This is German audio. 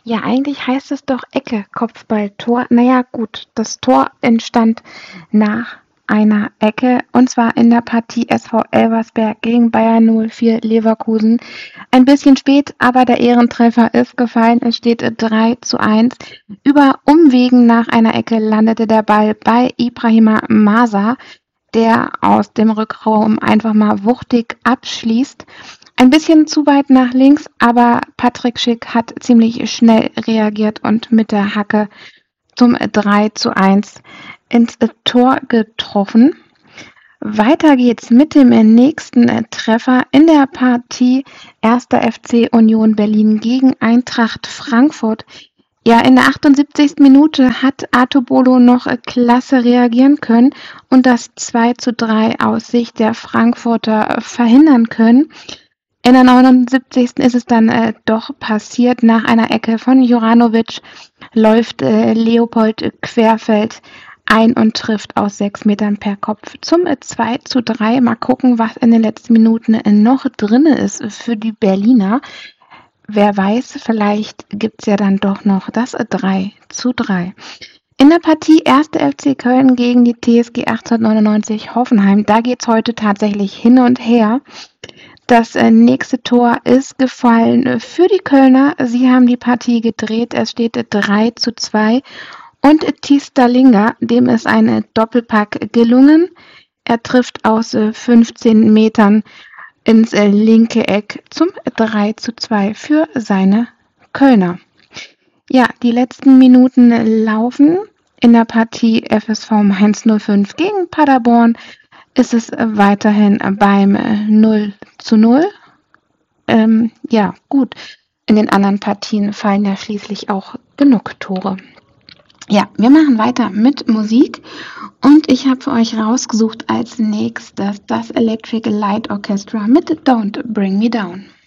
Ja, eigentlich heißt es doch Ecke, Kopfball, Tor. Na ja, gut, das Tor entstand nach einer Ecke, und zwar in der Partie SV Elversberg gegen Bayer 04 Leverkusen. Ein bisschen spät, aber der Ehrentreffer ist gefallen. Es steht 3:1. Über Umwegen nach einer Ecke landete der Ball bei Ibrahima Masa, der aus dem Rückraum einfach mal wuchtig abschließt. Ein bisschen zu weit nach links, aber Patrick Schick hat ziemlich schnell reagiert und mit der Hacke zum 3:1 ins Tor getroffen. Weiter geht's mit dem nächsten Treffer in der Partie 1. FC Union Berlin gegen Eintracht Frankfurt. Ja, in der 78. Minute hat Arthur Bolo noch klasse reagieren können und das 2:3 aus Sicht der Frankfurter verhindern können. In der 79. ist es dann doch passiert. Nach einer Ecke von Juranovic läuft Leopold Querfeld ein und trifft aus 6 Metern per Kopf zum 2:3. Mal gucken, was in den letzten Minuten noch drin ist für die Berliner. Wer weiß, vielleicht gibt's ja dann doch noch das 3:3. In der Partie 1. FC Köln gegen die TSG 1899 Hoffenheim, da geht's heute tatsächlich hin und her. Das nächste Tor ist gefallen für die Kölner. Sie haben die Partie gedreht. Es steht 3:2. Und Thies Stalinga, dem ist ein Doppelpack gelungen. Er trifft aus 15 Metern ins linke Eck zum 3:2 für seine Kölner. Ja, die letzten Minuten laufen. In der Partie FSV Mainz 05 gegen Paderborn ist es weiterhin beim 0:0. Ja, gut. In den anderen Partien fallen ja schließlich auch genug Tore. Ja, wir machen weiter mit Musik und ich habe für euch rausgesucht als nächstes das Electric Light Orchestra mit Don't Bring Me Down.